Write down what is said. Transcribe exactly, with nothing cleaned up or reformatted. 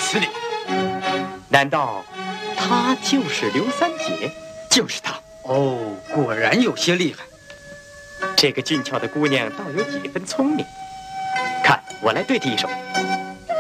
词的。 难道她就是刘三姐？ 就是她。 哦，果然有些厉害。 这个俊俏的姑娘倒有几分聪明。看，我来对她一手。